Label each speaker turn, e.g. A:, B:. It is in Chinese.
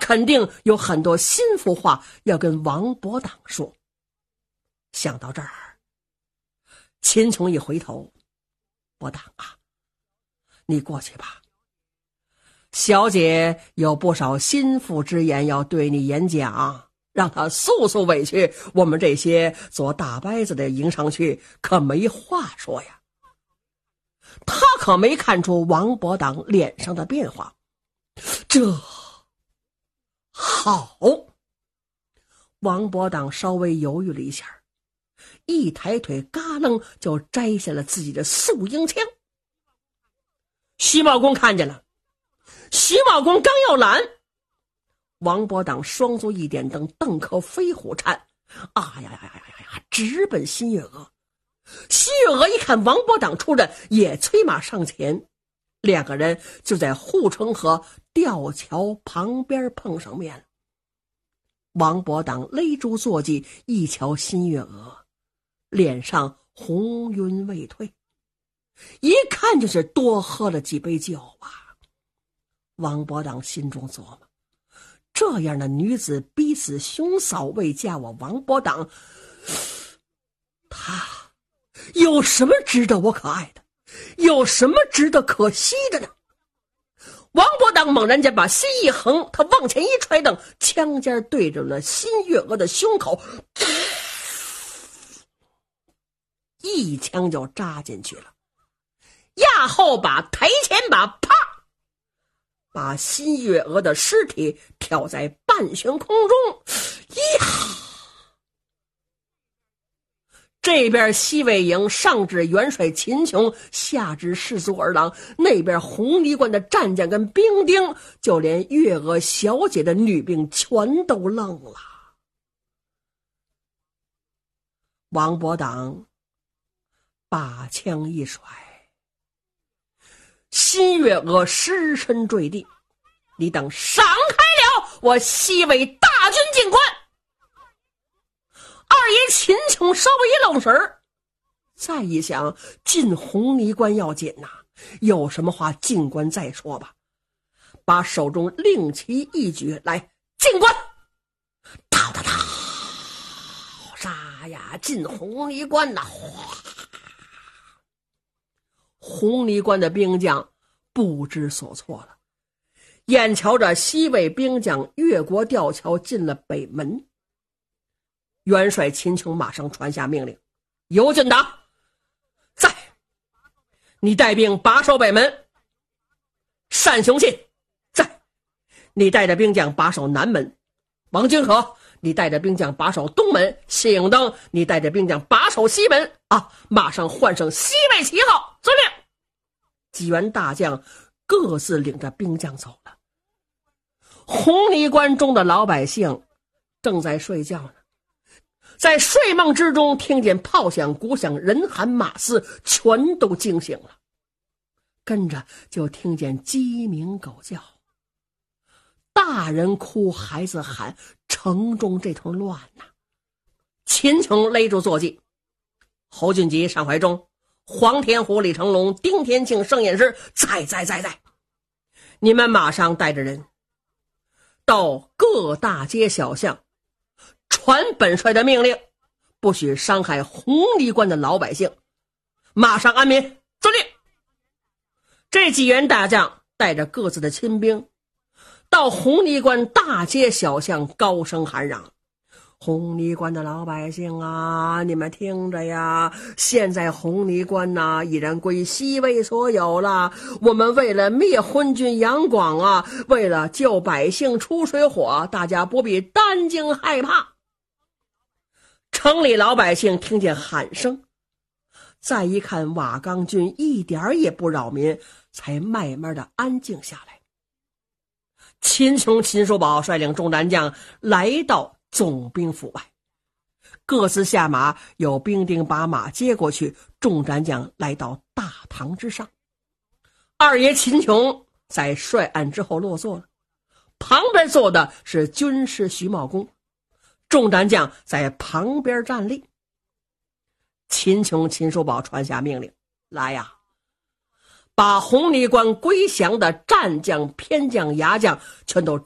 A: 肯定有很多心腹话要跟王伯党说。想到这儿，秦琼一回头，伯党啊，你过去吧，小姐有不少心腹之言要对你演讲，让她诉诉委屈，我们这些做大伯子的迎上去可没话说呀。他可没看出王伯党脸上的变化，这好。王伯党稍微犹豫了一下，一抬腿嘎楞就摘下了自己的素鹰枪。徐茂公看见了，徐茂公刚要拦，王伯党双足一点蹬，邓口飞虎颤，直奔新月娥。新月娥一看王伯党出来，也催马上前，两个人就在护城河吊桥旁边碰上面了。王伯党勒住坐骑，一瞧新月娥，脸上红晕未退，一看就是多喝了几杯酒啊。王伯党心中琢磨，这样的女子逼死兄嫂未嫁我王伯党，她有什么值得我可爱的，有什么值得可惜的呢？王伯党猛然间把心一横，他往前一踹蹬，枪尖对着了新月娥的胸口，一枪就扎进去了。压后把，抬前把，啪，把新月娥的尸体挑在半悬空中。呀！这边西魏营上至元帅秦琼，下至士卒儿郎，那边红泥关的战将跟兵丁，就连月娥小姐的女兵全都愣了。王伯党把枪一甩，新月娥尸身坠地，你等闪开了，我西魏大军进关。二爷秦琼稍微一愣神儿，再一想，进红泥关要紧呐，有什么话进关再说吧。把手中令旗一举，来进关！哒哒哒，杀呀！进红泥关呐！红泥关的兵将不知所措了，眼瞧着西魏兵将越过吊桥进了北门。元帅秦琼马上传下命令，尤俊达在，你带兵把守北门。单雄信在，你带着兵将把守南门。王君和，你带着兵将把守东门。谢永登，你带着兵将把守西门。马上换上西魏旗号，遵令。几员大将各自领着兵将走了。红泥关中的老百姓正在睡觉呢，在睡梦之中听见炮响鼓响，人喊马嘶，全都惊醒了。跟着就听见鸡鸣狗叫，大人哭孩子喊，城中这头乱呐。秦琼勒住坐骑，侯俊吉、单怀忠、黄天虎、李成龙、丁天庆、盛彦师，在，你们马上带着人到各大街小巷传本帅的命令，不许伤害红泥关的老百姓，马上安民，遵令。这几员大将带着各自的亲兵到红泥关大街小巷高声喊嚷，红泥关的老百姓啊，你们听着呀，现在红泥关呐已然归西魏所有了，我们为了灭昏君杨广啊，为了救百姓出水火，大家不必担惊害怕。城里老百姓听见喊声，再一看瓦岗军一点也不扰民，才慢慢的安静下来。秦琼、秦叔宝率领众战将来到总兵府外，各自下马，有兵丁把马接过去，众战将来到大堂之上。二爷秦琼在帅案之后落座了，旁边坐的是军师徐茂公，众战将在旁边站立。秦琼、秦叔宝传下命令，来呀，把红泥关归降的战将、偏将、牙将全都